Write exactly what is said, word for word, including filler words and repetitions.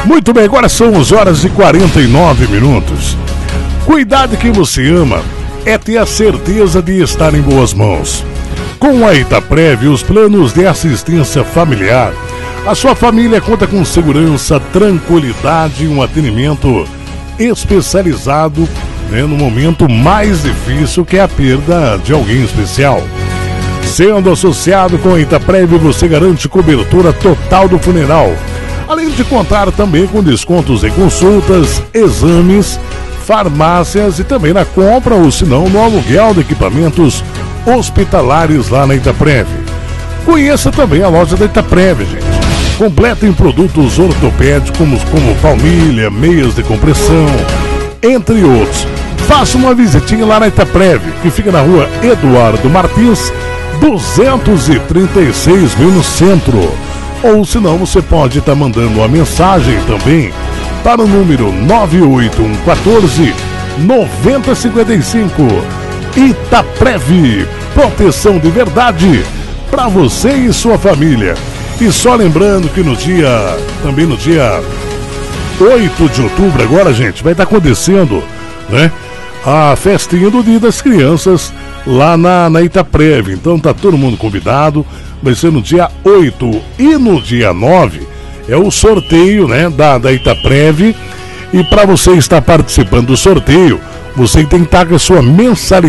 Muito bem, agora são onze horas e quarenta e nove minutos. Cuidar de quem você ama é ter a certeza de estar em boas mãos. Com a Itaprev, os planos de assistência familiar, a sua família conta com segurança, tranquilidade e um atendimento especializado, né, no momento mais difícil, que é a perda de alguém especial. Sendo associado com a Itaprev, você garante cobertura total do funeral, além de contar também com descontos em consultas, exames, farmácias e também na compra ou se não no aluguel de equipamentos hospitalares lá na Itaprev. Conheça também a loja da Itaprev, gente. Completa em produtos ortopédicos como, como palmilha, meias de compressão, entre outros. Faça uma visitinha lá na Itaprev, que fica na rua Eduardo Martins, duzentos e trinta e seis mil no centro. Ou se não, você pode estar mandando uma mensagem também para o número nove oito um um quatro nove zero cinco cinco. Itaprev, proteção de verdade para você e sua família. E só lembrando que no dia, também no dia oito de outubro agora, gente, vai estar acontecendo, né, a festinha do Dia das Crianças lá na, na Itaprev. Então tá todo mundo convidado, vai ser no dia oito e no dia nove é o sorteio, né, da, da Itaprev. E para você estar participando do sorteio, você tem que estar com a sua mensalidade